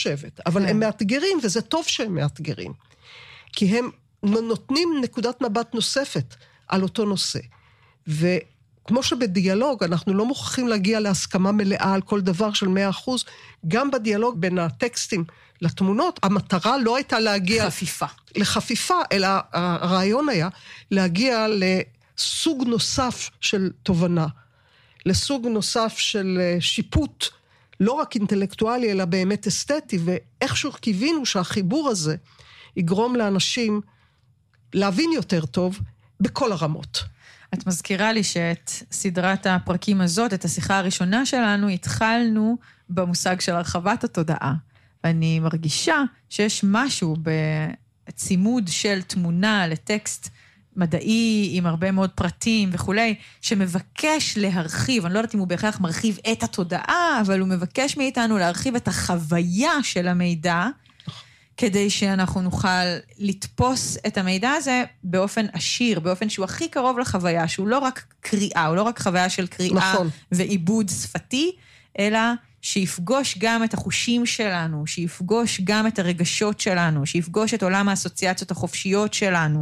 חושבת, אבל הם מאתגרים, וזה טוב שהם מאתגרים, כי הם נותנים נקודת מבט נוספת על אותו נושא, וכמו שבדיאלוג אנחנו לא מוכרחים להגיע להסכמה מלאה על כל דבר של 100%, גם בדיאלוג בין הטקסטים לתמונות, המטרה לא הייתה להגיע לחפיפה, אלא הרעיון היה להגיע לסוג נוסף של תובנה, לסוג נוסף של שיפוט, לא רק אינטלקטואלי, אלא באמת אסתטי, ואיכשהו קיווינו שהחיבור הזה יגרום לאנשים להבין יותר טוב בכל הרמות. את מזכירה לי שאת סדרת הפרקים הזאת, את השיחה הראשונה שלנו, התחלנו במושג של הרחבת התודעה. ואני מרגישה שיש משהו בצימוד של תמונה לטקסט מדעי, עם הרבה מאוד פרטים וכולי, שמבקש להרחיב, אני לא יודעת אם הוא בהכרח מרחיב את התודעה, אבל הוא מבקש מאיתנו להרחיב את החוויה של המידע, כדי שאנחנו נוכל לתפוס את המידע הזה באופן עשיר, באופן שהוא הכי קרוב לחוויה, שהוא לא רק קריאה, הוא לא רק חוויה של קריאה ועיבוד שפתי, אלא שיפגוש גם את החושים שלנו, שיפגוש גם את הרגשות שלנו, שיפגוש את עולם האסוציאציות החופשיות שלנו.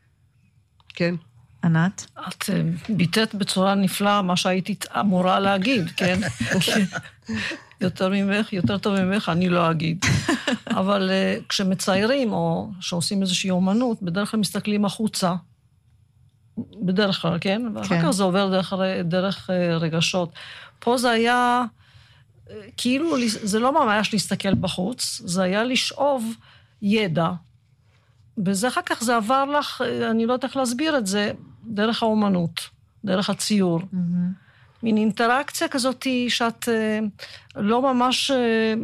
כן. ענת? את ביטאת בצורה נפלאה מה שהייתי אמורה להגיד, כן? יותר ממך, יותר טוב ממך, אני לא אגיד. אבל כשמציירים או שעושים איזושהי אומנות, בדרך כלל מסתכלים החוצה. בדרך כלל, כן? ואחר כך זה עובר דרך רגשות. פה זה היה, כאילו, זה לא ממש להסתכל בחוץ, זה היה לשאוב ידע. וזה אחר כך זה עבר לך, אני לא יודעת איך להסביר את זה, דרך האומנות, דרך הציור. מין אינטראקציה כזאת שאת לא ממש,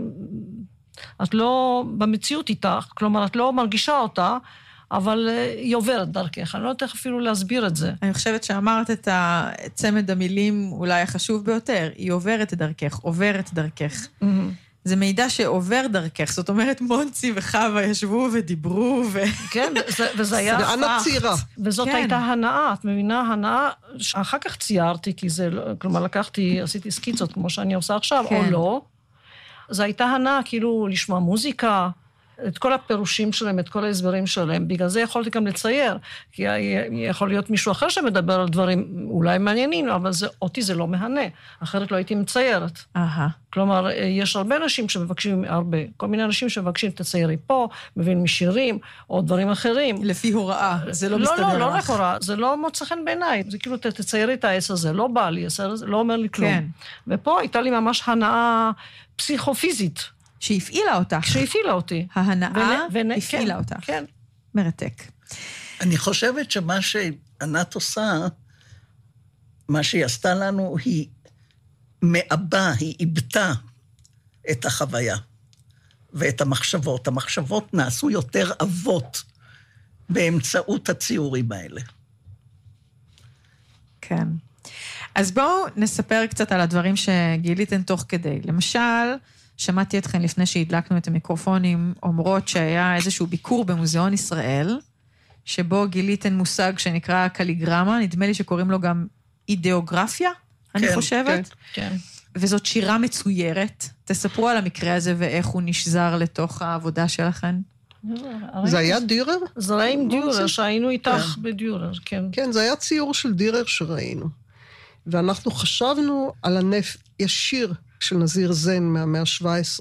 את לא במציאות איתך, כלומר, את לא מרגישה אותה, אבל היא עוברת דרכך. אני לא יודעת איך אפילו להסביר את זה. אני חושבת שאמרת את צמד המילים אולי החשוב ביותר. היא עוברת דרכך, עוברת דרכך. זה מידע שעובר דרכך, זאת אומרת, מונצי וחווה ישבו ודיברו, כן, וזה היה הנאה צעירה. וזאת הייתה הנאה, את מבינה, הנאה, אחר כך ציירתי, כי זה, כלומר, עשיתי סקיצות, כמו שאני עושה עכשיו, או לא. זו הייתה הנאה, כאילו, לשמוע מוזיקה, את כל הפירושים שלהם, את כל ההסברים שלהם, בגלל זה יכולתי גם לצייר, כי יכול להיות מישהו אחר שמדבר על דברים אולי מעניינים, אבל אותי זה לא מהנה, אחרת לא הייתי מציירת. כלומר, יש הרבה אנשים שמבקשים, כל מיני אנשים שמבקשים תציירי פה, מבין משירים, או דברים אחרים. לפי הוראה, זה לא מסתדר לך. לא רק הוראה, זה לא מוצא חן בעיניי, זה כאילו תציירי את העץ הזה, לא בא לי, לא אומר לי כלום. ופה הייתה לי ממש הנאה פסיכופיזית. שהפעילה אותך. שהפעילה אותי. ההנאה הפעילה אותך. כן. מרתק. אני חושבת שמה שענת עושה, מה שהיא עשתה לנו, היא מעבה, היא איבדה את החוויה ואת המחשבות. המחשבות נעשו יותר אבות באמצעות הציורים האלה. כן. אז בואו נספר קצת על הדברים שגיליתן תוך כדי. למשל, שמעתי אתכן לפני שהדלקנו את המיקרופונים, אומרות שהיה איזשהו ביקור במוזיאון ישראל, שבו גיליתן מושג שנקרא קליגרמה, נדמה לי שקוראים לו גם אידאוגרפיה, אני חושבת. כן. וזאת שירה מצוירת. תספרו על המקרה הזה ואיך הוא נשזר לתוך העבודה שלכן. זה היה דירר? זה היה עם דירר, שהיינו איתך בדירר, כן. כן, זה היה ציור של דירר שראינו. ואנחנו חשבנו על יש שיר של נזיר זן מהמאה ה-17,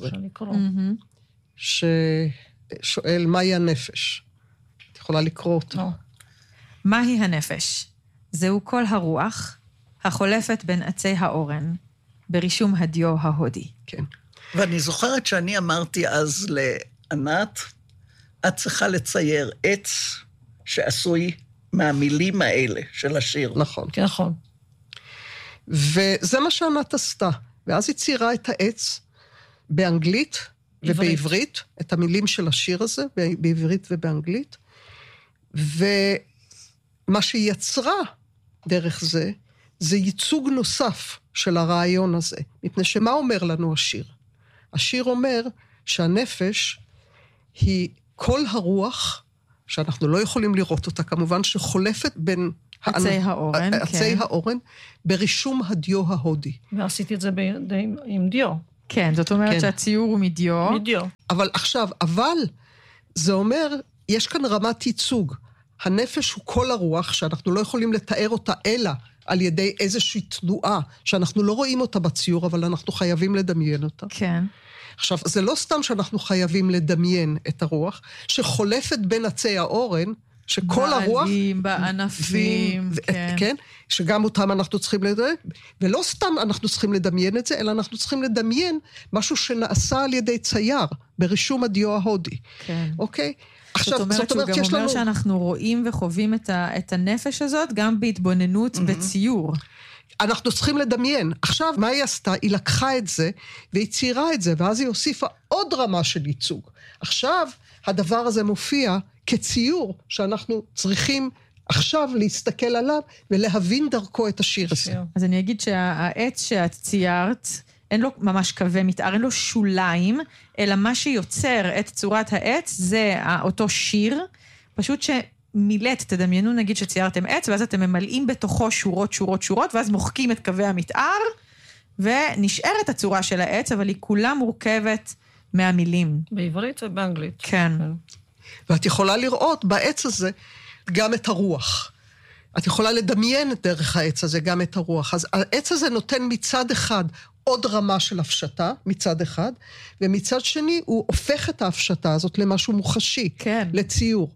ששואל, מהי הנפש? את יכולה לקרוא אותו. מהי הנפש? זהו כל הרוח, החולפת בין עצי האורן, ברישום הדיו ההודי. כן. ואני זוכרת שאני אמרתי אז לענת, את צריכה לצייר עץ שעשוי מהמילים האלה של השיר. נכון. נכון. וזה מה שענת עשתה. ואז היא ציירה את העץ באנגלית ובעברית, את המילים של השיר הזה, בעברית ובאנגלית. ומה שהיא יצרה דרך זה, זה ייצוג נוסף של הרעיון הזה. מפני שמה אומר לנו השיר? השיר אומר שהנפש היא כל הרוח, שאנחנו לא יכולים לראות אותה, כמובן שחולפת בין עצי האורן, ברישום הדיו ההודי. ועשיתי את זה עם דיו. כן, זאת אומרת שהציור הוא מדיו. מדיו. אבל עכשיו, זה אומר, יש כאן רמת ייצוג. הנפש הוא כל הרוח, שאנחנו לא יכולים לתאר אותה אלא על ידי איזושהי תנועה, שאנחנו לא רואים אותה בציור, אבל אנחנו חייבים לדמיין אותה. כן. עכשיו, זה לא סתם שאנחנו חייבים לדמיין את הרוח, שחולפת בין עצי האורן, שכל הרוח... בעלים, בענפים, כן. שגם אותם אנחנו צריכים לדמיין, ולא סתם אנחנו צריכים לדמיין את זה, אלא אנחנו צריכים לדמיין משהו שנעשה על ידי צייר, ברישום הדיו ההודי. כן. אוקיי? זאת אומרת שהוא גם אומר שאנחנו רואים וחווים את הנפש הזאת, גם בהתבוננות בציור. אנחנו צריכים לדמיין. עכשיו, מה היא עשתה? היא לקחה את זה, והיא ציירה את זה, ואז היא הוסיפה עוד רמה של ייצוג. עכשיו, הדבר הזה מופיע כציור, שאנחנו צריכים עכשיו להסתכל עליו, ולהבין דרכו את השיר הזה. אז אני אגיד שהעץ שאת ציירת, אין לו ממש קווי מתאר, אין לו שוליים, אלא מה שיוצר את צורת העץ, זה אותו שיר, פשוט שמילאת, תדמיינו נגיד שציירתם עץ, ואז אתם ממלאים בתוכו שורות, שורות, שורות, ואז מוחקים את קווי המתאר, ונשארת הצורה של העץ, אבל היא כולה מורכבת מהמילים. בעברית ובאנגלית. כן. ואת יכולה לראות בעץ הזה גם את הרוח. את יכולה לדמיין דרך העץ הזה גם את הרוח. אז העץ הזה נותן מצד אחד עוד רמה של הפשטה, מצד אחד, ומצד שני הוא הופך את ההפשטה הזאת למשהו מוחשי, כן. לציור.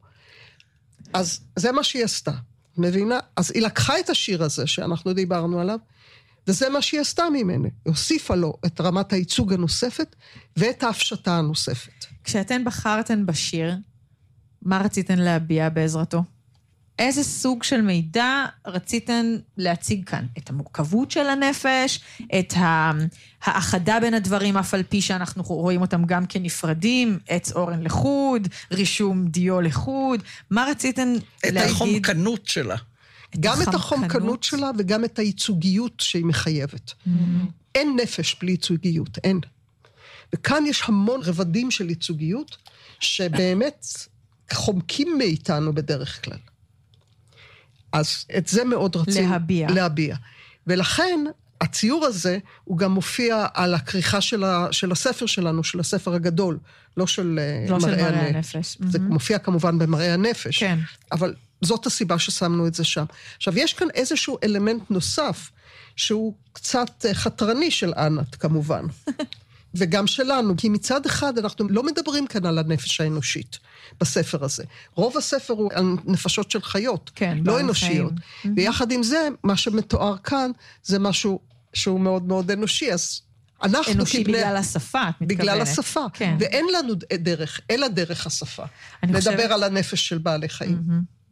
אז זה מה שהיא עשתה, מבינה? אז היא לקחה את השיר הזה שאנחנו דיברנו עליו, וזה מה שהיא עשתה ממנו. היא הוסיפה לו את רמת הייצוג הנוספת, ואת ההפשטה הנוספת. כשאתן בחרתן בשיר, מה רציתן להביע בעזרתו? איזה סוג של מידע רציתן להציג כאן? את המורכבות של הנפש, את האחדה בין הדברים, אף על פי שאנחנו רואים אותם גם כנפרדים, עץ אורן לחוד, רישום דיו לחוד, מה רציתן להגיד? את החומקנות שלה. גם את החומקנות שלה וגם את הייצוגיות שהיא מחייבת. אין נפש בלי ייצוגיות, אין. וכאן יש המון רבדים של ייצוגיות, שבאמת חומקים מאיתנו בדרך כלל. אז את זה מאוד רצינו להביע. ולכן הציור הזה הוא גם מופיע על הכריכה של הספר שלנו, של הספר הגדול, לא של מראה הנפש. זה מופיע כמובן במראה הנפש, כן. אבל זאת הסיבה ששמנו את זה שם. עכשיו, יש כאן איזשהו אלמנט נוסף, שהוא קצת חתרני של ענת, כמובן. וגם שלנו, כי מצד אחד אנחנו לא מדברים כאן על הנפש האנושית בספר הזה. רוב הספר הוא על נפשות של חיות, כן, לא אנושיות. ויחד עם זה, מה שמתואר כאן, זה משהו שהוא מאוד מאוד אנושי, אז אנחנו אנושי בגלל השפה, את מתכוונת. בגלל השפה, כן. ואין לנו דרך, אלא דרך השפה. לדבר על הנפש של בעלי חיים.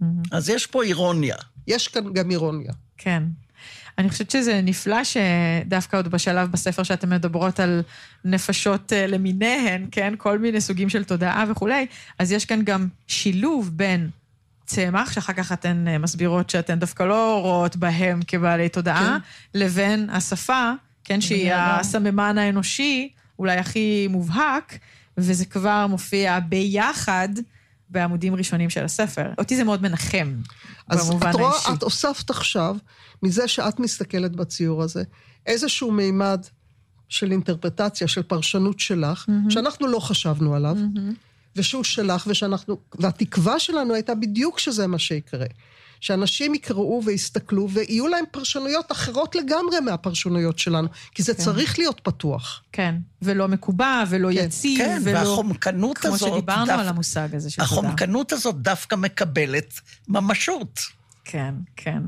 אז יש פה אירוניה. יש כאן גם אירוניה. כן. אני חושבת שזה נפלא שדווקא עוד בשלב בספר שאתם מדברות על נפשות למיניהן, כן? כל מיני סוגים של תודעה וכולי, אז יש כאן גם שילוב בין צמח, שאחר כך אתן מסבירות שאתן דווקא לא רואות בהם כבעלי תודעה, כן. לבין השפה, כן? שהיא הסממן האנושי, אולי הכי מובהק, וזה כבר מופיע ביחד בעמודים ראשונים של הספר. אותי זה מאוד מנחם, במובן האישי. אז את הוספת עכשיו, מזה שאת מסתכלת בציור הזה, איזשהו מימד של אינטרפרטציה, של פרשנות שלך, שאנחנו לא חשבנו עליו, ושהוא שלך, והתקווה שלנו הייתה בדיוק שזה מה שיקרה. שאנשים יקראו ויסתכלו, ויהיו להם פרשנויות אחרות לגמרי מהפרשנויות שלנו, כי זה צריך להיות פתוח. כן, ולא מקובע, ולא יציב, כן, והחומקנות הזאת, כמו שדיברנו על המושג הזה של תודעה. החומקנות הזאת דווקא מקבלת ממשות. כן, כן.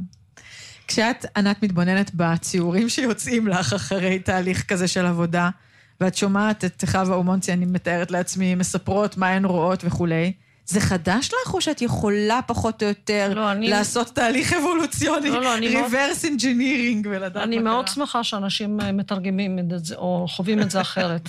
כשאת, ענת, מתבוננת בציורים שיוצאים לך אחרי תהליך כזה של עבודה, ואת שומעת את חווה אומונצי, אני מתארת לעצמי, מספרות מה הן רואות וכולי, זה חדש לך או שאת יכולה פחות או יותר לעשות תהליך אבולוציוני, reverse engineering ולדעת מה קרה? אני מאוד שמחה שאנשים מתרגמים את זה, או חווים את זה אחרת.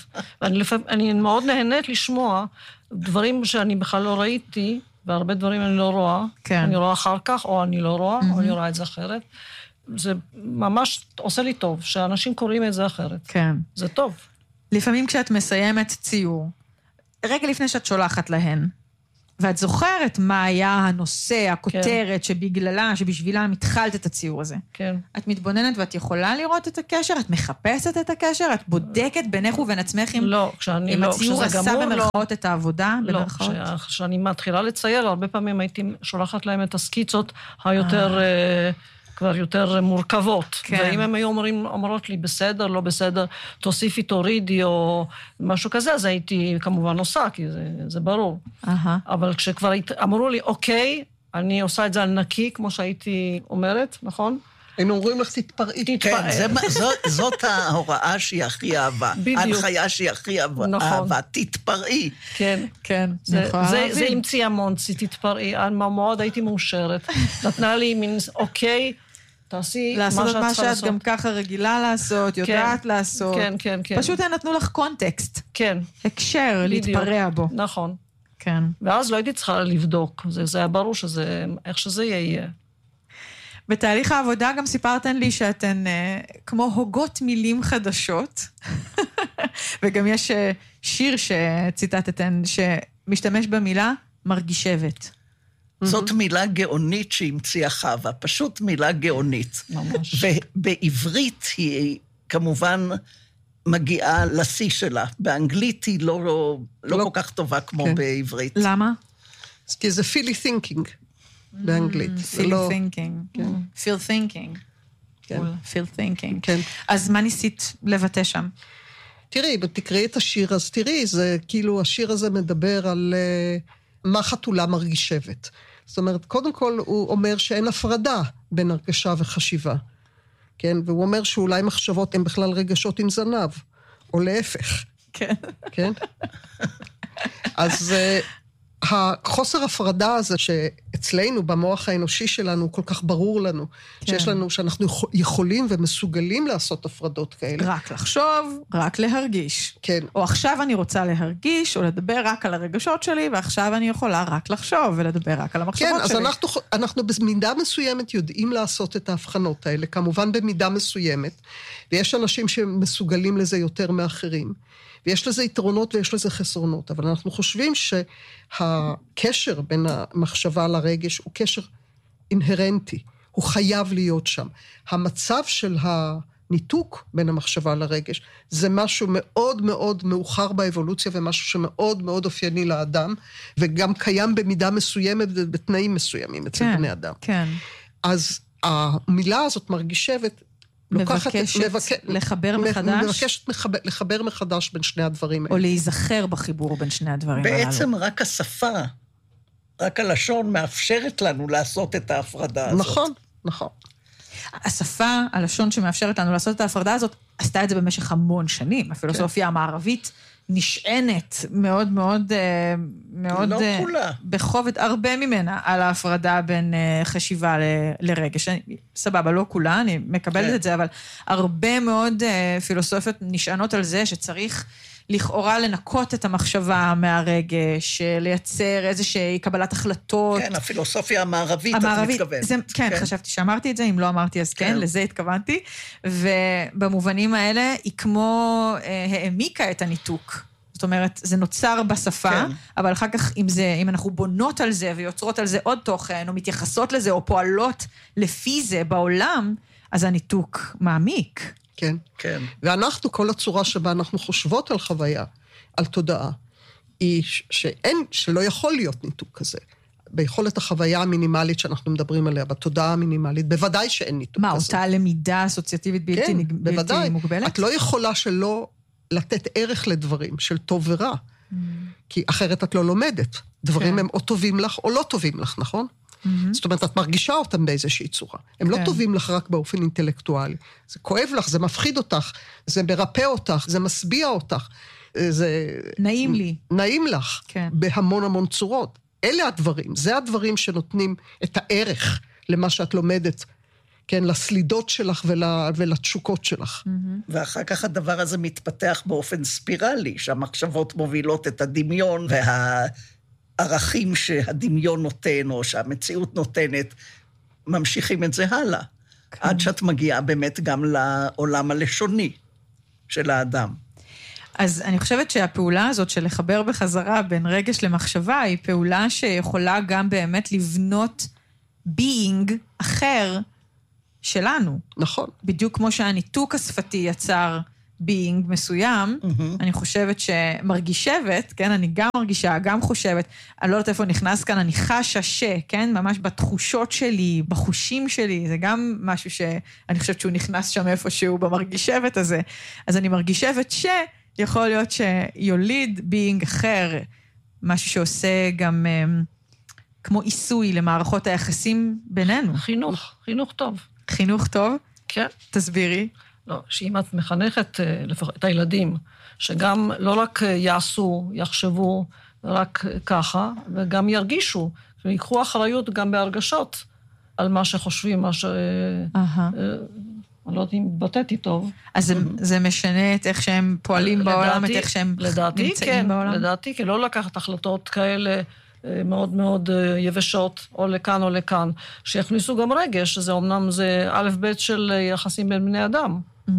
ואני מאוד נהנית לשמוע דברים שאני בכלל לא ראיתי, והרבה דברים אני לא רואה. אני רואה אחר כך, או אני לא רואה, או אני רואה את זה אחרת. זה ממש עושה לי טוב, שאנשים קוראים את זה אחרת. כן. זה טוב. לפעמים כשאת מסיימת ציור, רגע לפני שאת שולחת להן, ואת זוכרת מה היה הנושא, הכותרת, שבשבילם התחלת את הציור הזה. כן. את מתבוננת ואת יכולה לראות את הקשר? את מחפשת את הקשר? את בודקת בינך ובין עצמך אם הציור עשה במרכאות את העבודה? לא, כשאני מתחילה לצייר, הרבה פעמים הייתי שולחת להם את הסקיצות היותר... כבר יותר מורכבות. כן. ואם הם היו אומרות לי, בסדר, לא בסדר, תוסיפי, תורידי, או משהו כזה, אז הייתי כמובן עושה, כי זה ברור. אבל כשכבר אמרו לי, אוקיי, אני עושה את זה על נקי, כמו שהייתי אומרת, נכון? היינו אומרים לך, תתפרעי. כן, זאת ההוראה שהיא הכי אהבה. בדיוק. ההנחיה שהיא הכי אהבה, תתפרעי. כן. כן. זה המציאה מונצי, תתפרעי. מאוד הייתי מאושרת. נתנה לי מין, אוקיי, תעשי מה שאת צריכה לעשות. לעשות מה שאת גם ככה רגילה לעשות, יודעת לעשות. כן. פשוט נתנו לך קונטקסט. כן. הקשר, להתפרע בו. נכון. כן. ואז לא הייתי צריכה לבדוק. זה היה ברור איך שזה יהיה. בתהליך העבודה גם סיפרתן לי שאתן כמו הוגות מילים חדשות, וגם יש שיר שציטטתן שמשתמש במילה מרגישבת. זאת מילה גאונית שהמציאה חווה, פשוט מילה גאונית. ממש. ובעברית היא כמובן מגיעה לשיא שלה. באנגלית היא לא כל כך טובה כמו בעברית. למה? כי זה פילי תינקינג. באנגלית. feel thinking. feel thinking. feel thinking. כן. אז מה ניסית לבטא שם? תראי, תקראי את השיר, אז תראי, זה כאילו, השיר הזה מדבר על מה חתולה מרגישבת. זאת אומרת, קודם כל הוא אומר שאין הפרדה בין הרגשה וחשיבה. כן? והוא אומר שאולי מחשבות הן בכלל רגשות עם זנב, או להפך. כן. כן? אז... החוסר הפרדה הזה שאצלנו, במוח האנושי שלנו, הוא כל כך ברור לנו, שיש לנו, שאנחנו יכולים ומסוגלים לעשות הפרדות כאלה. רק לחשוב, רק להרגיש. כן. או עכשיו אני רוצה להרגיש, או לדבר רק על הרגשות שלי, ועכשיו אני יכולה רק לחשוב, ולדבר רק על המחשבות שלי. כן, אז אנחנו במידה מסוימת יודעים לעשות את ההבחנות האלה, כמובן במידה מסוימת, ויש אנשים שמסוגלים לזה יותר מאחרים. ויש לזה יתרונות ויש לזה חסרונות, אבל אנחנו חושבים שהקשר בין המחשבה לרגש הוא קשר אינהרנטי, הוא חייב להיות שם. המצב של הניתוק בין המחשבה לרגש, זה משהו מאוד מאוד מאוחר באבולוציה, ומשהו שמאוד מאוד אופייני לאדם, וגם קיים במידה מסוימת ובתנאים מסוימים אצל בני אדם. כן. אז המילה הזאת מרגישבת, מבקשת לחבר מחדש? מבקשת לחבר מחדש בין שני הדברים האלה. או להיזכר בחיבור בין שני הדברים האלה. בעצם רק השפה, רק הלשון מאפשרת לנו לעשות את ההפרדה הזאת. נכון, נכון. השפה, הלשון שמאפשרת לנו לעשות את ההפרדה הזאת, עשתה את זה במשך המון שנים. הפילוסופיה המערבית נשענת מאוד מאוד, מאוד, לא כולה. בחובד הרבה ממנה על ההפרדה בין חשיבה לרגש. סבבה, לא כולה, אני מקבלת את זה, אבל הרבה מאוד פילוסופיות נשענות על זה שצריך לכאורה לנקות את המחשבה מהרגש, לייצר איזושהי קבלת החלטות. כן, הפילוסופיה המערבית, את מתכוונת. כן, חשבתי שאמרתי את זה, אם לא אמרתי אז כן, לזה התכוונתי, ובמובנים האלה היא כמו העמיקה את הניתוק. זאת אומרת, זה נוצר בשפה, אבל אחר כך אם אנחנו בונות על זה ויוצרות על זה עוד תוכן, או מתייחסות לזה, או פועלות לפי זה בעולם, אז הניתוק מעמיק. כן. כן. ואנחנו, כל הצורה שבה אנחנו חושבות על חוויה, על תודעה, היא שלא יכול להיות ניתוק כזה. ביכולת החוויה המינימלית שאנחנו מדברים עליה, בתודעה המינימלית, בוודאי שאין ניתוק כזה. מה, אותה למידה אסוציאטיבית בלתי מוגבלת? את לא יכולה שלא לתת ערך לדברים של טוב ורע, כי אחרת את לא לומדת. דברים הם או טובים לך או לא טובים לך, נכון? זאת אומרת, את מרגישה אותם באיזושהי צורה. הם לא טובים לך רק באופן אינטלקטואלי. זה כואב לך, זה מפחיד אותך, זה מרפא אותך, זה משביע אותך. זה... נעים לי. נעים לך, בהמון המון צורות. אלה הדברים, זה הדברים שנותנים את הערך למה שאת לומדת, כן, לסלידות שלך ולתשוקות שלך. ואחר כך הדבר הזה מתפתח באופן ספירלי, שהמחשבות מובילות את הדמיון ערכים שהדמיון נותן, או שהמציאות נותנת, ממשיכים את זה הלאה. עד שאת מגיעה באמת גם לעולם הלשוני של האדם. אז אני חושבת שהפעולה הזאת של לחבר בחזרה בין רגש למחשבה, היא פעולה שיכולה גם באמת לבנות being אחר שלנו. נכון. בדיוק כמו שהניתוק השפתי יצר being מסוים, אני חושבת שמרגישבת, כן, אני גם מרגישה, גם חושבת, אני לא יודעת איפה נכנס כאן, אני חשה כן, ממש בתחושות שלי, בחושים שלי, זה גם משהו שאני חושבת שהוא נכנס שם איפשהו במרגישבת הזה, אז אני מרגישבת יכול להיות שיוליד being אחר, משהו שעושה גם כמו עיסוי למערכות היחסים בינינו. חינוך טוב. חינוך טוב? כן. תסבירי. לא, שאם את מחנכת את הילדים, שגם לא רק יעשו, יחשבו רק ככה, וגם ירגישו, ויקחו אחריות גם בהרגשות על מה שחושבים, מה ש... אני לא יודעת אם התבטאתי טוב. אז זה משנה את איך שהם פועלים בעולם, את איך שהם נמצאים בעולם? לדעתי, כי לא לקחת החלטות כאלה מאוד מאוד יבשות, או לכאן או לכאן, שיכניסו גם רגש, שזה אומנם זה א' ב' של יחסים בין בני אדם.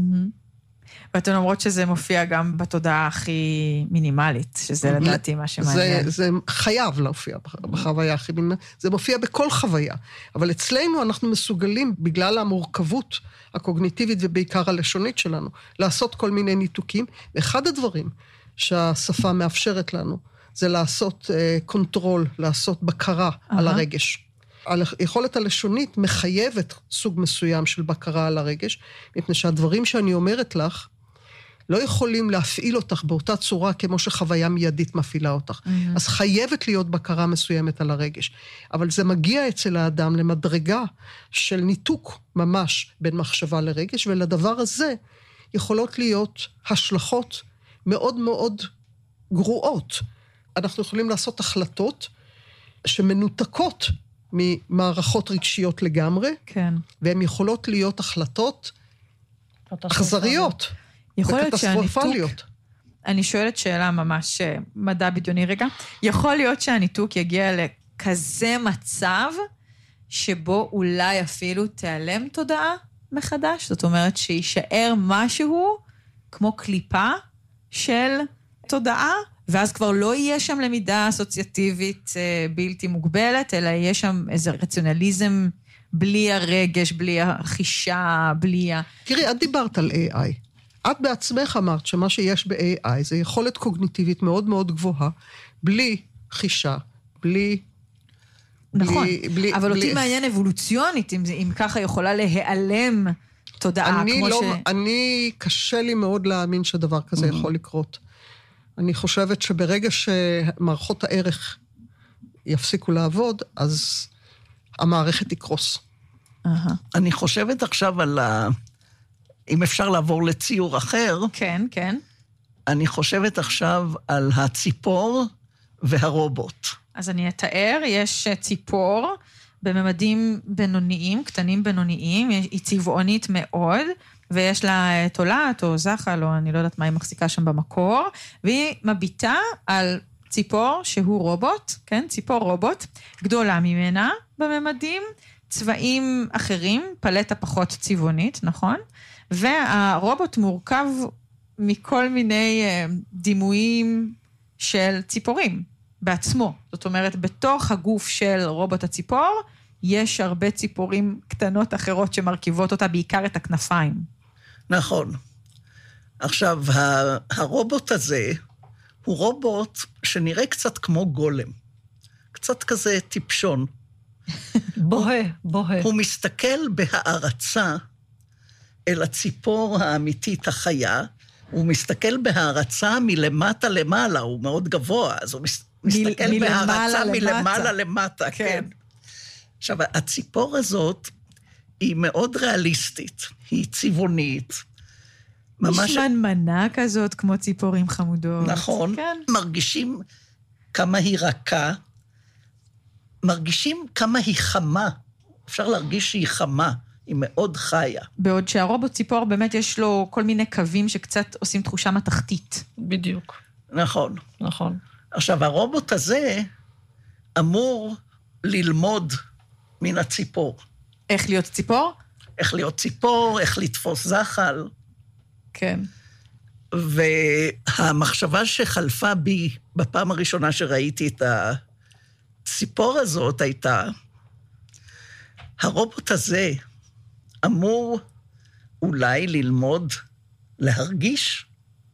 ואתן אומרות שזה מופיע גם בתודעה הכי מינימלית, שזה לדעתי מה שמעניין. זה חייב להופיע בחוויה הכי מינימלית, זה מופיע בכל חוויה, אבל אצלנו אנחנו מסוגלים, בגלל המורכבות הקוגניטיבית ובעיקר הלשונית שלנו, לעשות כל מיני ניתוקים, ואחד הדברים שהשפה מאפשרת לנו, זה לעשות קונטרול, לעשות בקרה על הרגש. היכולת הלשונית מחייבת סוג מסוים של בקרה על הרגש, מפני שהדברים שאני אומרת לך, לא יכולים להפעיל אותך באותה צורה כמו שחוויה מיידית מפעילה אותך. אז חייבת להיות בקרה מסוימת על הרגש. אבל זה מגיע אצל האדם למדרגה של ניתוק ממש בין מחשבה לרגש, ולדבר הזה יכולות להיות השלכות מאוד מאוד גרועות. אנחנו יכולים לעשות החלטות שמנותקות ממערכות רגשיות לגמרי, כן. והן יכולות להיות החלטות אכזריות. יכול להיות שהניתוק, אני שואלת שאלה ממש מדע בדיוני רגע, יכול להיות שהניתוק יגיע לכזה מצב, שבו אולי אפילו תיעלם תודעה מחדש, זאת אומרת שישאר משהו כמו קליפה של תודעה, ואז כבר לא יהיה שם למידה אסוציאטיבית בלתי מוגבלת, אלא יהיה שם איזה רציונליזם בלי הרגש, בלי החישה, בלי תראי, את דיברת על AI. את בעצמך אמרת שמה שיש ב-AI זה יכולת קוגניטיבית מאוד מאוד גבוהה, בלי חישה, בלי... נכון, אבל אותי מעניין אבולוציונית, אם ככה יכולה להיעלם תודעה כמו ש... אני קשה לי מאוד להאמין שדבר כזה יכול לקרות. אני חושבת שברגע שמערכות הערך יפסיקו לעבוד, אז המערכת תקרוס. אני חושבת עכשיו על אם אפשר לעבור לציור אחר. כן, כן. אני חושבת עכשיו על הציפור והרובוט. אז אני אתאר, יש ציפור בממדים בינוניים, קטנים בינוניים, היא צבעונית מאוד, ויש לה תולעת או זחל, או אני לא יודעת מה היא מחזיקה שם במקור, והיא מביטה על ציפור שהוא רובוט, כן, ציפור רובוט, גדולה ממנה בממדים, צבעים אחרים, פלטה פחות צבעונית, נכון? והרובוט מורכב מכל מיני דימויים של ציפורים בעצמו. זאת אומרת, בתוך הגוף של רובוט הציפור, יש הרבה ציפורים קטנות אחרות שמרכיבות אותה, בעיקר את הכנפיים. נכון. עכשיו, הרובוט הזה הוא רובוט שנראה קצת כמו גולם. קצת כזה טיפשון. בוהה. הוא מסתכל בהערצה אל הציפור האמיתית החיה, הוא מסתכל בהערצה מלמטה למעלה, הוא מאוד גבוה, אז הוא מסתכל בהערצה מלמעלה למטה, כן. עכשיו, הציפור הזאת היא מאוד ריאליסטית, היא צבעונית. יש מנה כזאת כמו ציפורים חמודות. נכון, כן. מרגישים כמה היא רכה, מרגישים כמה היא חמה, אפשר להרגיש שהיא חמה, היא מאוד חיה. בעוד שהרובוט ציפור באמת יש לו כל מיני קווים שקצת עושים תחושה מתחתית. בדיוק. נכון. נכון. עכשיו, הרובוט הזה אמור ללמוד מן הציפור. איך להיות ציפור? איך להיות ציפור, איך לתפוס זחל. כן. והמחשבה שחלפה בי בפעם הראשונה שראיתי את הציפור הזאת הייתה, הרובוט הזה אמור אולי ללמוד להרגיש,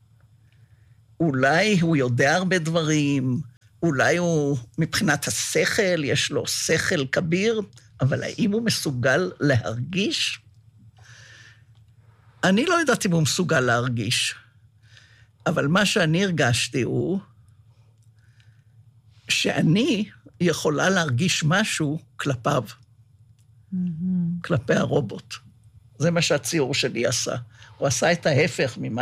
אולי הוא יודע הרבה דברים, אולי הוא מבחינת השכל, יש לו שכל כביר, אבל האם הוא מסוגל להרגיש? אני לא יודעת אם הוא מסוגל להרגיש, אבל מה שאני הרגשתי הוא שאני יכולה להרגיש משהו כלפיו, כלפי הרובוט. זה מה שהציור שלי עשה. הוא עשה את ההפך ממה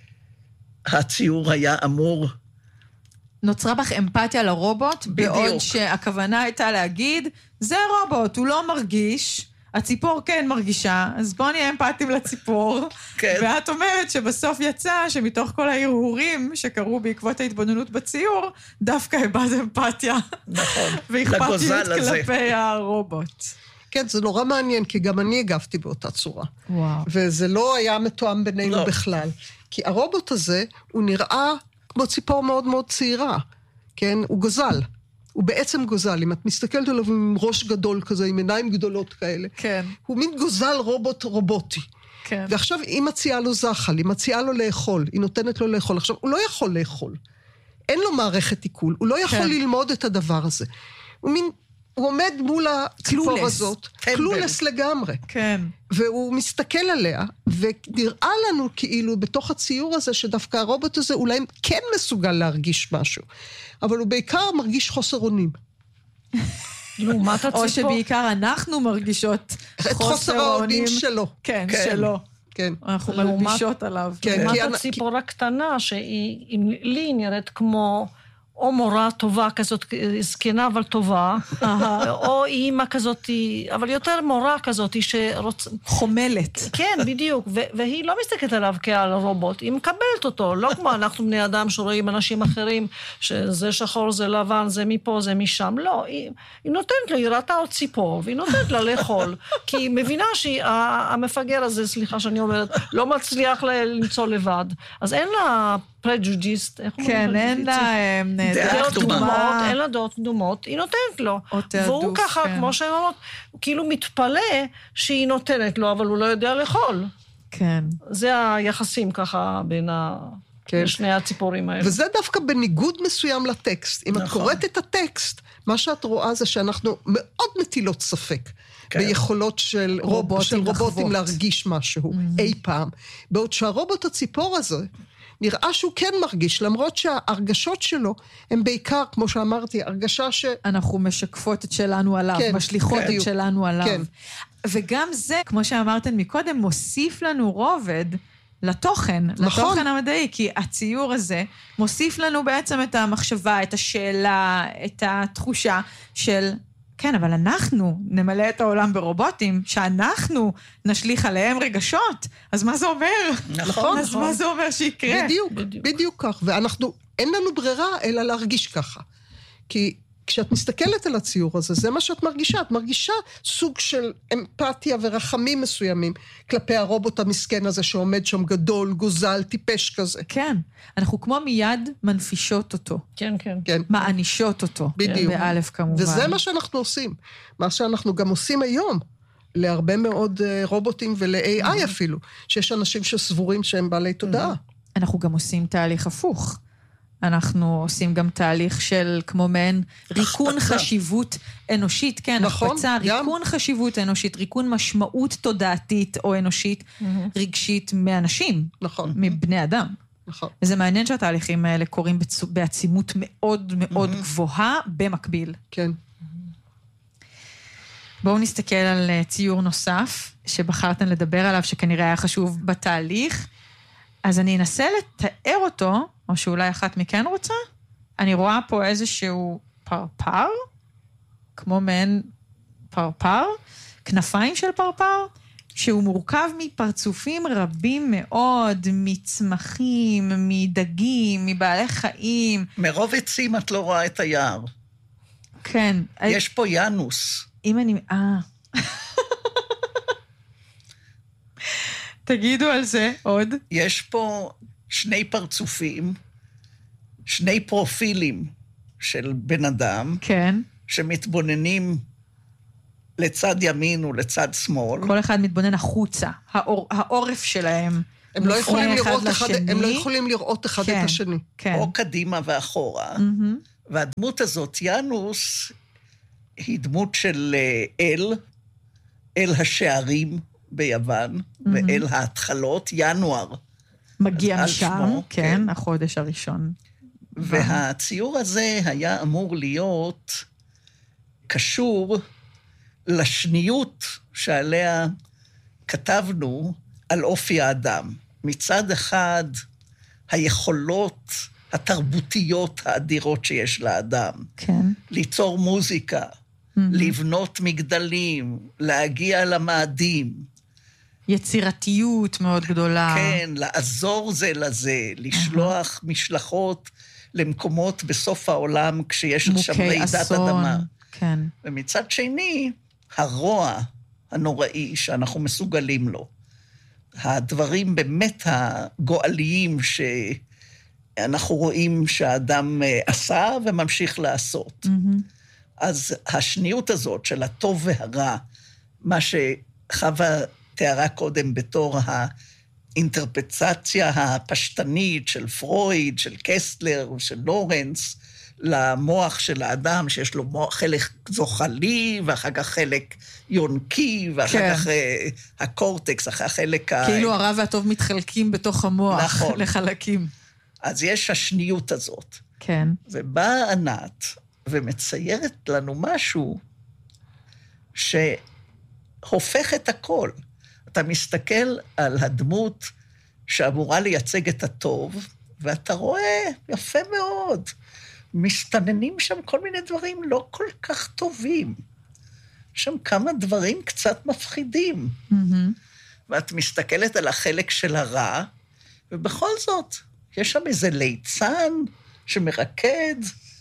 שהציור היה אמור. נוצרה בך אמפתיה לרובוט, בדיוק. בעוד שהכוונה הייתה להגיד, זה רובוט, הוא לא מרגיש, הציפור כן מרגישה, אז בוא נהיה אמפתיים לציפור. כן. ואת אומרת שבסוף יצא שמתוך כל ההרהורים שקרו בעקבות ההתבוננות בציור, דווקא הבאת אמפתיה. נכון. ואכפתיות כלפי הרובוט. כן, זה נורא מעניין, כי גם אני הגבתי באותה צורה. וואו. וזה לא היה מתואם בינינו לא. בכלל. כי הרובוט הזה, הוא נראה כמו ציפור מאוד מאוד צעירה. כן, הוא גוזל. הוא בעצם גוזל. אם את מסתכלת עליו עם ראש גדול כזה, עם עיניים גדולות כאלה. כן. הוא מין גוזל רובוטי. כן. ועכשיו היא מציעה לו זחל, היא מציעה לו לאכול, היא נותנת לו לאכול. עכשיו, הוא לא יכול לאכול. אין לו מערכת עיכול, הוא לא יכול כן. ללמוד את הדבר הזה. הוא עומד מול הציפור הזאת, קלולס לגמרי. כן. והוא מסתכל עליה, ונראה לנו כאילו בתוך הציור הזה, שדווקא הרובוט הזה אולי כן מסוגל להרגיש משהו. אבל הוא בעיקר מרגיש חוסר אונים. לעומת הציפור. או שבעיקר אנחנו מרגישות את חוסר האונים שלו. כן, כן. שלו. כן. אנחנו לעומת- מלבישות עליו. כן. לעומת כי הציפור הקטנה, שהיא לי נראית כמו או מורה טובה כזאת, זקנה אבל טובה, או אימא כזאת, אבל יותר מורה כזאת שרוצה... חומלת. כן, בדיוק, והיא לא מסתכלת עליו כעל רובוט, היא מקבלת אותו, לא כמו אנחנו בני אדם שרואים אנשים אחרים, שזה שחור, זה לבן, זה מפה, זה משם, לא, היא נותנת לו, היא ראתה עוד ציפור, והיא נותנת לה לאכול, כי היא מבינה שהמפגר הזה, סליחה שאני אומרת, לא מצליח למצוא לבד, אז אין לה פרג'ודיסט, איך אומרים? כן, אין לה דעה קדומה. אין לה דעות קדומות, היא נותנת לו. או תעדוף, והוא ככה, כן. כמו שאומרות, הוא כאילו מתפלא שהיא נותנת לו, אבל הוא לא יודע לאכול. כן. זה היחסים ככה בין כן. שני הציפורים האלה. וזה דווקא בניגוד מסוים לטקסט. אם את נכון. קוראת את הטקסט, מה שאת רואה זה שאנחנו מאוד מטילות ספק. כן. ביכולות של רובוטים רובוטים לחוות. להרגיש משהו אי פעם. בעוד שהרובוט הציפור הזה, נראה שהוא כן מרגיש, למרות שההרגשות שלו הם בעיקר, כמו שאמרתי, הרגשה אנחנו משקפות את שלנו עליו, כן, משליכות כן. את שלנו עליו. כן. וגם זה, כמו שאמרתם מקודם, מוסיף לנו רובד לתוכן, נכון. לתוכן המדעי, כי הציור הזה מוסיף לנו בעצם את המחשבה, את השאלה, את התחושה של... כן, אבל אנחנו נמלא את העולם ברובוטים, שאנחנו נשליך עליהם רגשות. אז מה זה אומר? נכון, אז מה זה אומר שיקרה? בדיוק כך. ואנחנו, אין לנו ברירה אלא להרגיש ככה. כי כשאת מסתכלת על הציור הזה, זה מה שאת מרגישה. את מרגישה סוג של אמפתיה ורחמים מסוימים כלפי הרובוט המסכן הזה שעומד שם גדול, גוזל, טיפש כזה. כן, אנחנו כמו מיד מנפישות אותו. כן, כן. כן. מענישות אותו. בדיוק. באלף כמובן. וזה מה שאנחנו עושים. מה שאנחנו גם עושים היום, להרבה מאוד רובוטים ול-AI אפילו, שיש אנשים שסבורים שהם בעלי תודעה. אנחנו גם עושים תהליך הפוך. אנחנו עושים גם תהליך של כמו מעין ריקון חשיבות אנושית, כן, נכון, החפצה, ריקון חשיבות אנושית, ריקון משמעות תודעתית או אנושית רגשית מאנשים, נכון. מבני אדם. נכון. וזה מעניין שהתהליכים האלה קורים בעצימות מאוד מאוד גבוהה במקביל. כן. בואו נסתכל על ציור נוסף שבחרתם לדבר עליו, שכנראה היה חשוב בתהליך. אז אני אנסה לתאר אותו, או שאולי אחת מכן רוצה. אני רואה פה איזשהו פרפר, כמו מעין פרפר, כנפיים של פרפר, שהוא מורכב מפרצופים רבים מאוד, מצמחים, מדגים, מבעלי חיים. מרוב עצים את לא רואה את היער. כן. יש פה ינוס. אם אני... תגידו על זה עוד. יש פה 2 פרצופים, 2 פרופילים של בן אדם, כן. שמתבוננים לצד ימין ולצד שמאל. כל אחד מתבונן החוצה, העורף שלהם. הם לא יכולים לראות אחד את השני. או קדימה ואחורה. והדמות הזאת, ינוס, היא דמות של אל השערים ביוון, ואל ההתחלות, ינואר. מגיע משם, כן, החודש הראשון. והציור הזה היה אמור להיות קשור לשניות שעליה כתבנו על אופי האדם. מצד אחד, היכולות התרבותיות האדירות שיש לאדם. כן. ליצור מוזיקה, לבנות מגדלים, להגיע למאדים. יצירתיות מאוד גדולה. כן, לעזור זה לזה, לשלוח משלחות למקומות בסוף העולם כשיש עכשיו רעידת אדמה. כן. ומצד שני, הרוע הנוראי שאנחנו מסוגלים לו. הדברים באמת הגואליים שאנחנו רואים שהאדם עשה וממשיך לעשות. אז השניות הזאת של הטוב והרע, מה שחווה תיארה קודם בתור האינטרפרצציה הפשטנית של פרויד, של קסטלר, של לורנס, למוח של האדם, שיש לו חלק זוחלי, ואחר כך חלק יונקי, ואחר כך הקורטקס, אחר חלק כאילו הרע והטוב מתחלקים בתוך המוח לחלקים. אז יש השניות הזאת. כן. ובאה ענת ומציירת לנו משהו שהופך את הכל. אתה מסתכל על הדמות שאמורה לייצג את הטוב, ואתה רואה יפה מאוד. מסתננים שם כל מיני דברים לא כל כך טובים. שם כמה דברים קצת מפחידים. ואת מסתכלת על החלק של הרע, ובכל זאת, יש שם איזה ליצן שמרקד,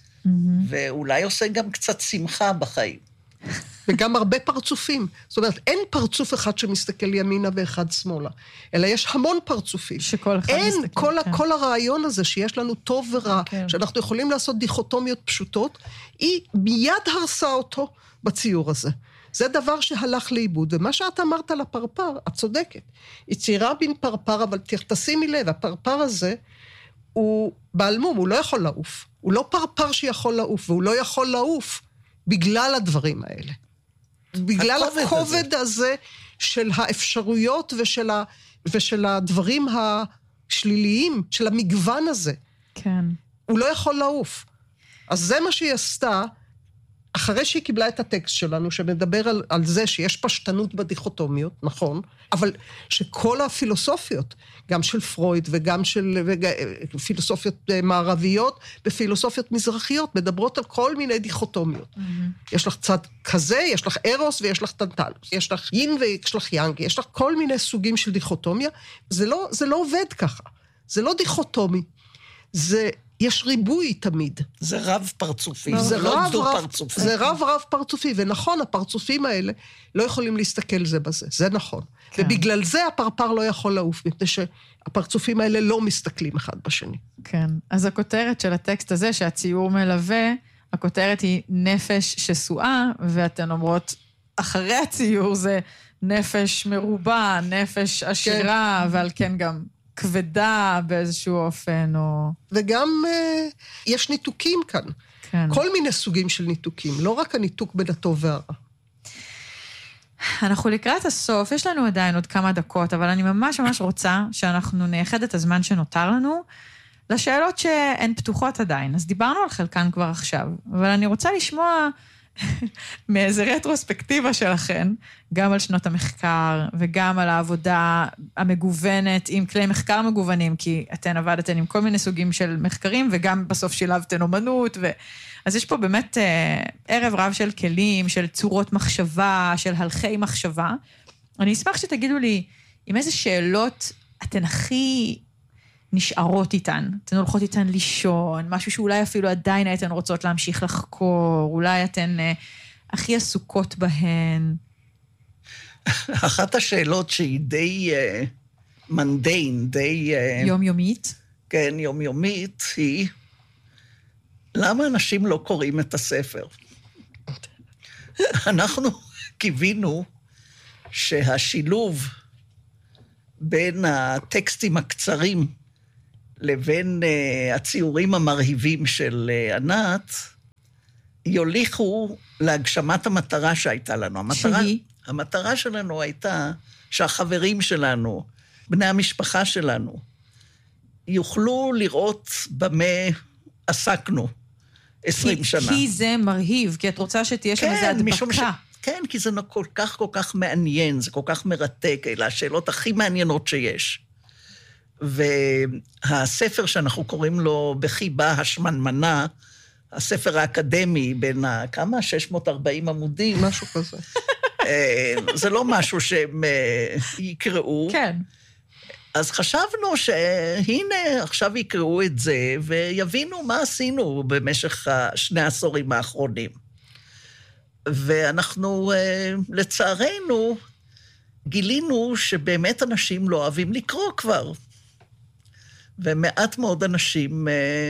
ואולי עושה גם קצת שמחה בחיים. וגם הרבה פרצופים. זאת אומרת, אין פרצוף אחד שמסתכל ימינה ואחד שמאלה, אלא יש המון פרצופים. שכל אחד אין מסתכל. כל הרעיון הזה שיש לנו טוב ורע, שאנחנו יכולים לעשות דיכוטומיות פשוטות, היא מיד הרסה אותו בציור הזה. זה דבר שהלך לאיבוד, ומה שאת אמרת על הפרפר, את צודקת. היא ציירה בין פרפר, אבל תשימי לב, הפרפר הזה הוא בעל מום, הוא לא יכול לעוף. הוא לא פרפר שיכול לעוף, והוא לא יכול לעוף בגלל הדברים האלה. בגלל הכובד הזה של האפשרויות ושל הדברים השליליים, של המגוון הזה. כן. הוא לא יכול לעוף. אז זה מה שהיא עשתה, אחרי שהיא קיבלה את הטקסט שלנו, שמדבר על זה שיש פשטנות בדיכוטומיות, נכון, אבל שכל הפילוסופיות, גם של פרויד וגם של פילוסופיות מערביות ופילוסופיות מזרחיות, מדברות על כל מיני דיכוטומיות. יש לך צד כזה, יש לך ארוס ויש לך טנטלוס, יש לך יין ויש לך יאנג, יש לך כל מיני סוגים של דיכוטומיה, זה לא עובד ככה, זה לא דיכוטומי, יש ריבוי תמיד. זה רב פרצופי, זה לא דו פרצופי. זה רב פרצופי, ונכון, הפרצופים האלה לא יכולים להסתכל זה בזה, זה נכון. כן. ובגלל זה הפרפר לא יכול לעוף, מפני שהפרצופים האלה לא מסתכלים אחד בשני. כן, אז הכותרת של הטקסט הזה, שהציור מלווה, הכותרת היא נפש שסועה, ואתן אומרות, אחרי הציור זה נפש מרובה, נפש עשירה, כן. ועל כן גם כבדה באיזשהו אופן, או... וגם יש ניתוקים כאן. כן. כל מיני סוגים של ניתוקים, לא רק הניתוק בין הטוב והרע. אנחנו לקראת הסוף, יש לנו עדיין עוד כמה דקות, אבל אני ממש רוצה שאנחנו נייחד את הזמן שנותר לנו, לשאלות שהן פתוחות עדיין. אז דיברנו על חלקן כבר עכשיו, אבל אני רוצה לשמוע מאיזה רטרוספקטיבה שלכן, גם על שנות המחקר, וגם על העבודה המגוונת, עם כלי מחקר מגוונים, כי אתן עבדתן עם כל מיני סוגים של מחקרים, וגם בסוף שילבתן אומנות, אז יש פה באמת ערב רב של כלים, של צורות מחשבה, של הלכי מחשבה. אני אשמח שתגידו לי, עם איזה שאלות אתן הכי נשארות איתן, אתן הולכות איתן לישון, משהו שאולי אפילו עדיין הייתן רוצות להמשיך לחקור, אולי אתן הכי עסוקות בהן. אחת השאלות שהיא די מנדיין, די... יומיומית. כן, יומיומית, היא למה אנשים לא קוראים את הספר? אנחנו קיווינו שהשילוב בין הטקסטים הקצרים לבין הציורים המרהיבים של ענת, יוליכו להגשמת המטרה שהייתה לנו. המטרה שלנו הייתה שהחברים שלנו, בני המשפחה שלנו, יוכלו לראות במה עסקנו 20 שנה. כי זה מרהיב, כי את רוצה שתהיה שם איזה הדבקה. כן, כי זה כל כך מעניין, זה כל כך מרתק, אלה השאלות הכי מעניינות שיש. והספר שאנחנו קוראים לו בחיבה השמנמנה, הספר האקדמי בין כמה? 640 עמודים. משהו כזה. זה לא משהו שהם יקראו. כן. אז חשבנו שהנה, עכשיו יקראו את זה, ויבינו מה עשינו במשך 2 העשורים האחרונים. ואנחנו, לצערנו, גילינו שבאמת אנשים לא אוהבים לקרוא כבר. ומעט מאוד אנשים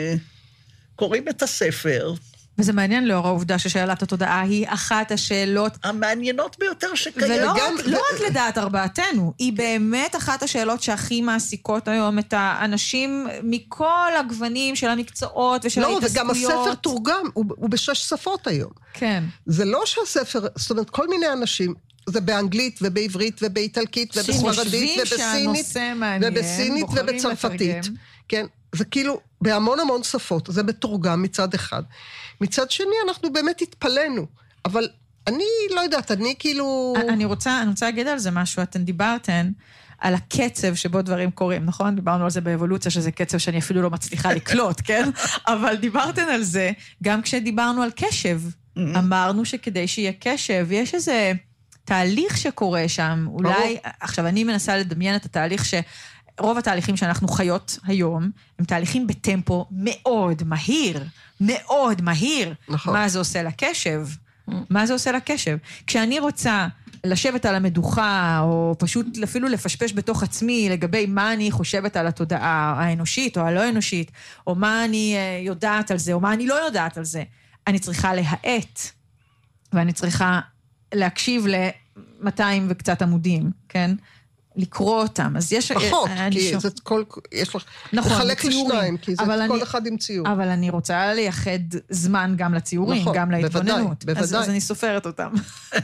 קוראים את הספר. וזה מעניין לאור העובדה ששאלת התודעה היא אחת השאלות המעניינות ביותר שקיים. ולא רק לדעת ארבעתנו, היא באמת אחת השאלות שהכי מעסיקות היום את האנשים מכל הגוונים של המקצועות ושל ההתעסקויות. לא, וגם הספר תורגם, הוא ב6 שפות היום. כן. זה לא שהספר, זאת אומרת, כל מיני אנשים, זה באנגלית ובעברית ובאיטלקית ובספרדית ובסינית ובסינית ובצרפתית. כן, זה כאילו בהמון המון שפות, זה מתורגם מצד אחד. מצד שני, אנחנו באמת התפלנו, אבל אני לא יודעת, אני כאילו... אני רוצה להגיד על זה משהו, אתן דיברתן על הקצב שבו דברים קורים, נכון? דיברנו על זה באבולוציה, שזה קצב שאני אפילו לא מצליחה לקלוט, כן? אבל דיברתן על זה, גם כשדיברנו על קשב, אמרנו שכדי שיהיה קשב, יש איזה תהליך שקורה שם, אולי, עכשיו אני מנסה לדמיין את התהליך רוב התהליכים שאנחנו חיות היום, הם תהליכים בטמפו מאוד מהיר, מאוד מהיר. נכון. מה זה עושה לקשב? מה זה עושה לקשב? כשאני רוצה לשבת על המדוכה, או פשוט אפילו לפשפש בתוך עצמי, לגבי מה אני חושבת על התודעה האנושית או הלא אנושית, או מה אני יודעת על זה, או מה אני לא יודעת על זה, אני צריכה להאט, ואני צריכה להקשיב ל200 וקצת עמודים, כן? לקרוא אותם, אז יש... פחות, כי זה כל... יש לך... נכון, לחלק לשניים, כי זה כל אחד עם ציור. אבל אני רוצה לייחד זמן גם לציורים, נכון, גם להתבוננות. בוודאי. אז אני סופרת אותם,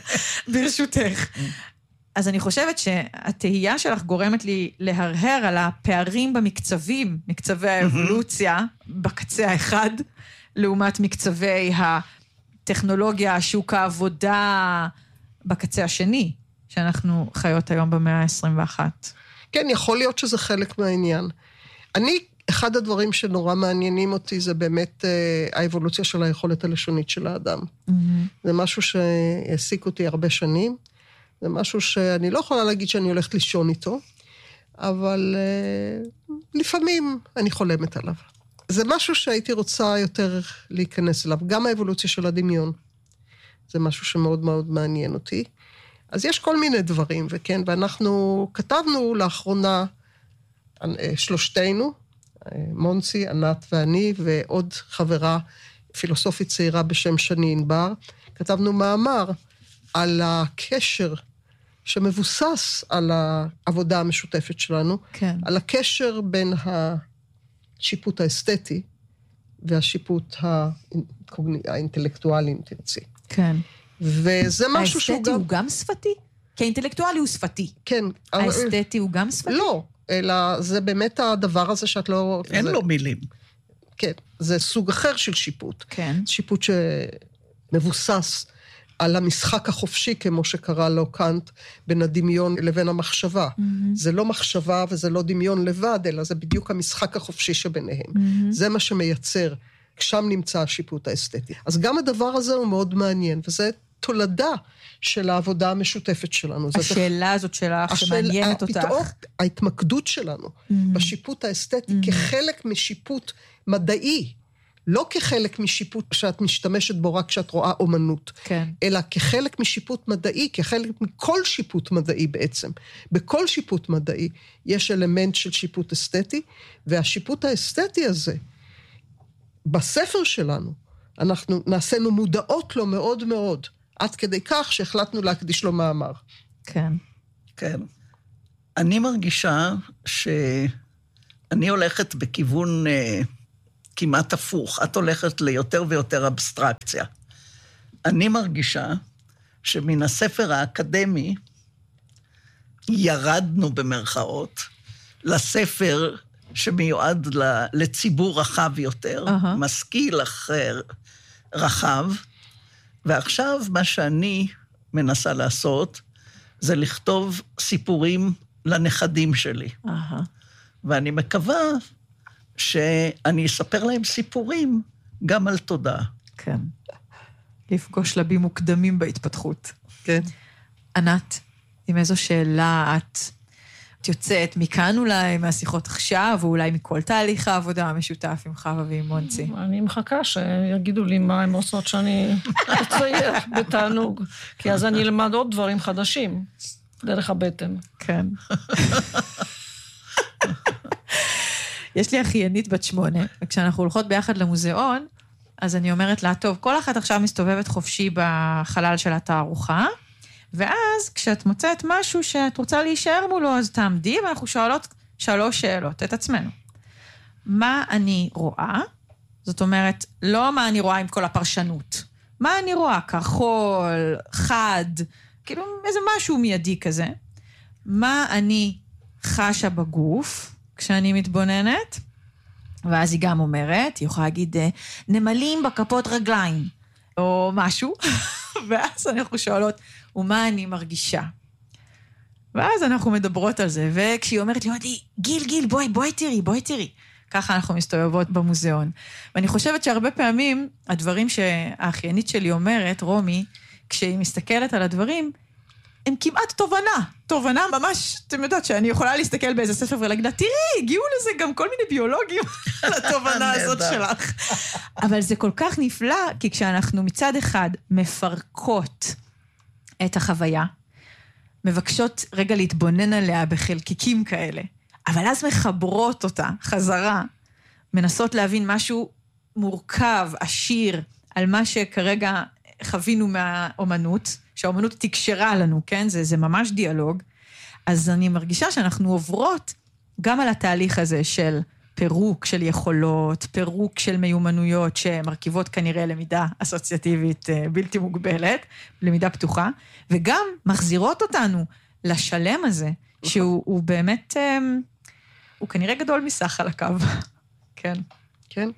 ברשותך. אז אני חושבת שהתהייה שלך גורמת לי להרהר על הפערים במקצבים, מקצבי האבולוציה, בקצה האחד, לעומת מקצבי הטכנולוגיה, שוק העבודה, בקצה השני. שאנחנו חיות היום במאה ה-21. כן, יכול להיות שזה חלק מהעניין. אחד הדברים שנורא מעניינים אותי, זה באמת האבולוציה של היכולת הלשונית של האדם. זה משהו שהעסיק אותי הרבה שנים, זה משהו שאני לא יכולה להגיד שאני הולכת לישון איתו, אבל לפעמים אני חולמת עליו. זה משהו שהייתי רוצה יותר להיכנס אליו, גם האבולוציה של הדמיון. זה משהו שמאוד מאוד מעניין אותי. אז יש כל מיני דברים, וכן, ואנחנו כתבנו לאחרונה, שלושתנו, מונצי, ענת ואני, ועוד חברה, פילוסופית צעירה בשם שני ענבר, כתבנו מאמר על הקשר שמבוסס על העבודה המשותפת שלנו, כן. על הקשר בין השיפוט האסתטי, והשיפוט האינטלקטואלי, אם תרצי. כן. וזה משהו שהוא גם... האסתטי הוא גם שפתי? כי האינטלקטואלי הוא שפתי. כן. האסתטי הוא גם שפתי? לא, אלא זה באמת הדבר הזה שאת לא... אין לו מילים. כן, זה סוג אחר של שיפוט. כן. שיפוט שמבוסס על המשחק החופשי, כמו שקרא לו קאנט, בין הדמיון לבין המחשבה. זה לא מחשבה וזה לא דמיון לבד, אלא זה בדיוק המשחק החופשי שביניהם. זה מה שמייצר, שם נמצא השיפוט האסתטי. אז גם הדבר הזה הוא מאוד מעניין, וזה תולדה של העבודה המשותפת שלנו. השאלה הזאת שלך שמעניינת אותך. פתאום ההתמקדות שלנו בשיפוט האסתטי כחלק משיפוט מדעי, לא כחלק משיפוט שאת משתמשת בו רק כשאת רואה אומנות, כן. אלא כחלק משיפוט מדעי, כחלק מכל שיפוט מדעי בעצם. בכל שיפוט מדעי יש אלמנט של שיפוט אסתטי, והשיפוט האסתטי הזה, בספר שלנו, אנחנו נעשינו מודעות לו מאוד מאוד, עד כדי כך שהחלטנו להקדיש לו מאמר. כן. כן. אני מרגישה שאני הולכת בכיוון כמעט הפוך. את הולכת ליותר ויותר אבסטרקציה. אני מרגישה שמן הספר האקדמי ירדנו במרכאות לספר שמיועד לציבור רחב יותר, משכיל אחר רחב, ועכשיו מה שאני מנסה לעשות זה לכתוב סיפורים לנכדים שלי. ואני מקווה שאני אספר להם סיפורים גם על תודעה. כן. לפגוש שלבים מוקדמים בהתפתחות. כן. ענת, עם איזו שאלה את יוצאת מכאן אולי, מהשיחות עכשיו, או אולי מכל תהליך העבודה המשותף עם חווה ועם מונצי? אני מחכה שיגידו לי מה הם עושות שאני אצייר בתענוג, כי אז אני אלמד עוד דברים חדשים, דרך הבטן. כן. יש לי אחיינית בת 8, וכשאנחנו הולכות ביחד למוזיאון, אז אני אומרת לה, טוב, כל אחת עכשיו מסתובבת חופשי בחלל של התערוכה, ואז כשאת מוצאת משהו שאת רוצה להישאר מולו, אז תעמדי, ואנחנו שואלות 3 שאלות את עצמנו. מה אני רואה? זאת אומרת, לא מה אני רואה עם כל הפרשנות. מה אני רואה? כחול, חד, כאילו איזה משהו מיידי כזה. מה אני חשה בגוף כשאני מתבוננת? ואז היא גם אומרת, היא יכולה להגיד, נמלים בכפות רגליים, או משהו. ואז אנחנו שואלות, ומה אני מרגישה? ואז אנחנו מדברות על זה, וכשהיא אומרת לי, גיל, בואי תראי. ככה אנחנו מסתובבות במוזיאון. ואני חושבת שהרבה פעמים, הדברים שהאחיינית שלי אומרת, רומי, כשהיא מסתכלת על הדברים, הם כמעט תובנה ממש, אתם יודעת שאני יכולה להסתכל באיזה ספר ולהגיד, תראי, הגיעו לזה גם כל מיני ביולוגים לתובנה הזאת שלך. אבל זה כל כך נפלא, כי כשאנחנו מצד אחד מפרקות את החוויה, מבקשות רגע להתבונן עליה בחלקיקים כאלה, אבל אז מחברות אותה חזרה, מנסות להבין משהו מורכב, עשיר, על מה שכרגע חווינו מהאומנות, שהאומנות תקשרה לנו, כן? זה ממש דיאלוג. אז אני מרגישה שאנחנו עוברות גם על התהליך הזה של פירוק של יכולות, פירוק של מיומנויות שמרכיבות כנראה למידה אסוציאטיבית בלתי מוגבלת, למידה פתוחה, וגם מחזירות אותנו לשלם הזה, שהוא באמת, הוא כנראה גדול מסך על הקו. כן. כן.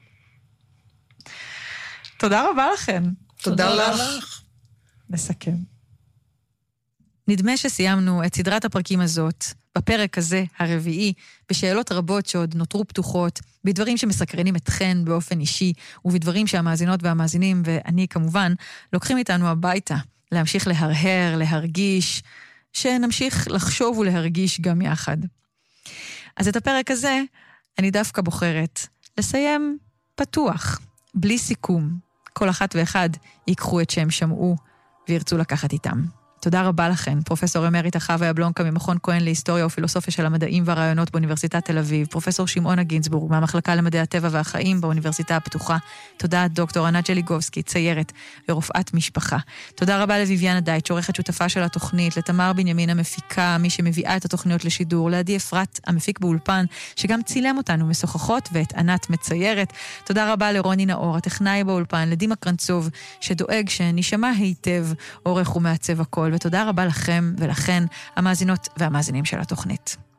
תודה רבה לכם. תודה לך. נסכם. נדמה שסיימנו את סדרת הפרקים הזאת, בפרק הזה, הרביעי, בשאלות רבות שעוד נותרו פתוחות, בדברים שמסקרנים אתכן באופן אישי, ובדברים שהמאזינות והמאזינים, ואני כמובן, לוקחים איתנו הביתה, להמשיך להרהר, להרגיש, שנמשיך לחשוב ולהרגיש גם יחד. אז את הפרק הזה, אני דווקא בוחרת לסיים פתוח, בלי סיכום. כל אחת ואחד ייקחו את שהם שמעו וירצו לקחת איתם. תודה רבה לכן, פרופסור אמריטה חווה יבלונקה ממכון כהן להיסטוריה ופילוסופיה של המדעים והרעיונות באוניברסיטת תל אביב, פרופסור שמעונה גינצבורג מהמחלקה למדעי הטבע והחיים באוניברסיטה הפתוחה. תודה דוקטור ענת ג'ליגובסקי, ציירת ורופאת משפחה. תודה רבה לויביאנה דייטש, עורכת שותפה של התוכנית, לתמר בנימין המפיקה, מי שמביאה את התוכניות לשידור, לעדי אפרת המפיק באולפן, שגם צילם אותנו משוחחות, ואת ענת מציירת. תודה רבה לרוני נאור, הטכנאי באולפן, לדימה קרנצוב, שדואג שנשמע היטב, עורך ומעצב הכל. ותודה רבה לכם ולכן, המאזינות והמאזינים של התוכנית.